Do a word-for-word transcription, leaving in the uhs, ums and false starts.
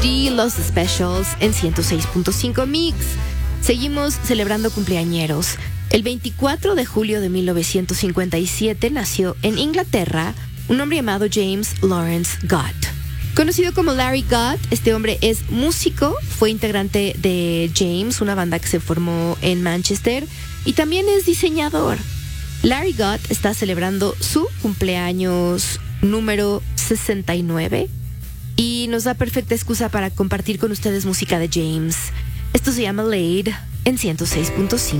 D, Los Specials en ciento seis punto cinco Mix. Seguimos celebrando cumpleañeros. El veinticuatro de julio de mil novecientos cincuenta y siete nació en Inglaterra un hombre llamado James Lawrence Gott. Conocido como Larry Gott, este hombre es músico, fue integrante de James, una banda que se formó en Manchester, y también es diseñador. Larry Gott está celebrando su cumpleaños número sesenta y nueve y nos da perfecta excusa para compartir con ustedes música de James. Esto se llama Laid en ciento seis punto cinco.